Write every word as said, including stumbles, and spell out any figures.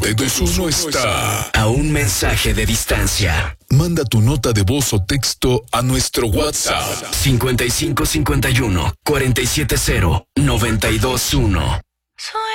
noventa y dos punto uno está a un mensaje de distancia. Manda tu nota de voz o texto a nuestro WhatsApp cincuenta y cinco cincuenta y uno cuarenta y siete cero noventa y dos uno.